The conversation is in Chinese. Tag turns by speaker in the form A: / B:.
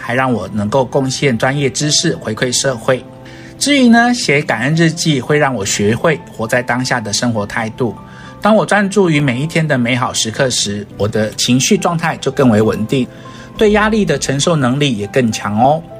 A: 还让我能够贡献专业知识回馈社会。至于呢，写感恩日记会让我学会活在当下的生活态度。当我专注于每一天的美好时刻时，我的情绪状态就更为稳定，对压力的承受能力也更强哦。